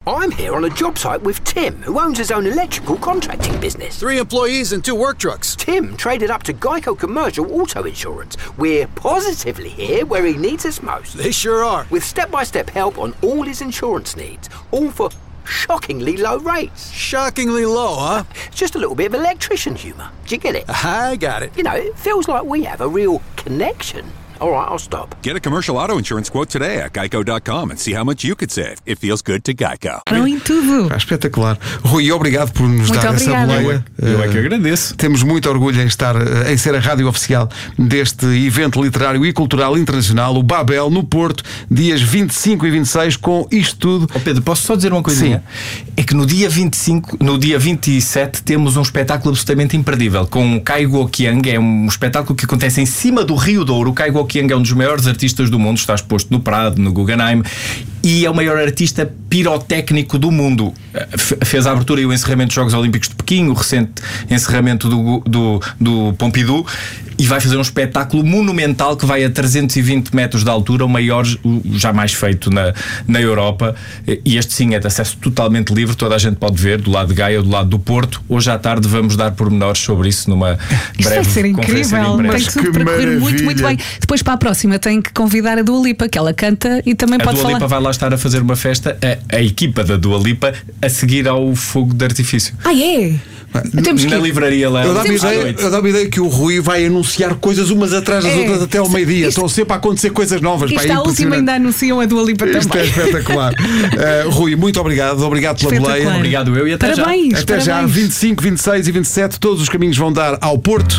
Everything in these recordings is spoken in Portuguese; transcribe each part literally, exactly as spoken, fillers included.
I'm here on a job site with Tim, who owns his own electrical contracting business. Three employees and two work trucks. Tim traded up to Geico Commercial Auto Insurance. We're positively here where he needs us most. They sure are. With step-by-step help on all his insurance needs, all for shockingly low rates. Shockingly low, huh? It's just a little bit of electrician humour. Do you get it? I got it. You know, it feels like we have a real connection. All right, I'll stop. Get a commercial auto insurance quote today at geico dot com and see how much you could save. It feels good to Geico. Não em tudo. Ah, espetacular. Rui, obrigado por nos Muito dar obrigada. essa boleia. Eu é que agradeço. Temos muito orgulho em estar, em ser a rádio oficial deste evento literário e cultural internacional, o Babel, no Porto, dias vinte e cinco e vinte e seis, com isto tudo. Oh Pedro, posso só dizer uma coisinha? Sim. É que no dia vinte e cinco, no dia vinte e sete temos um espetáculo absolutamente imperdível com o Kai Guoqiang. É um espetáculo que acontece em cima do Rio Douro. O Kai Guoqiang é um dos maiores artistas do mundo, está exposto no Prado, no Guggenheim, e é o maior artista pirotécnico do mundo. Fez a abertura e o encerramento dos Jogos Olímpicos de Pequim, o recente encerramento do, do, do Pompidou, e vai fazer um espetáculo monumental que vai a trezentos e vinte metros de altura, o maior jamais feito na, na Europa. E este sim é de acesso totalmente livre, toda a gente pode ver, do lado de Gaia, do lado do Porto. Hoje à tarde vamos dar pormenores sobre isso numa Isto breve vai ser incrível, tem Mas que que tudo percorrer muito, muito maravilha. bem. Depois para a próxima tem que convidar a Dua Lipa, que ela canta e também A pode Dua falar. Lipa vai lá estar a fazer uma festa, a, a equipa da Dua Lipa, a seguir ao fogo de artifício. Ah, é? Temos que Na ir. livraria lá Eu dava a à ideia, noite. eu dava a ideia que o Rui vai anunciar coisas umas atrás das É. outras até ao meio-dia. Isto- Estão sempre a acontecer coisas novas. Pá, Isto é à última impressionante. ainda anunciam a Dua Lipa Isto é também. espetacular. Uh, Rui, muito obrigado. Obrigado pela Espetacular. boleia. Obrigado eu e até já. Parabéns, Até já, parabéns. vinte e cinco, vinte e seis e vinte e sete, todos os caminhos vão dar ao Porto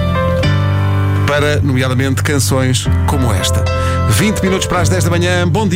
para, nomeadamente, canções como esta. vinte minutos para as dez da manhã. Bom dia.